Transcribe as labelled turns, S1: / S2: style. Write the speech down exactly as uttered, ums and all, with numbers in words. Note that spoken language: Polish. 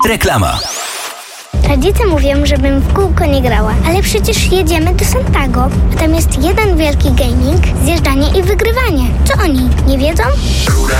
S1: Reklama.
S2: Rodzice mówią, żebym w kółko nie grała, ale przecież jedziemy do Santago, a tam jest jeden wielki gaming, zjeżdżanie i wygrywanie. Czy oni nie wiedzą?
S3: Góra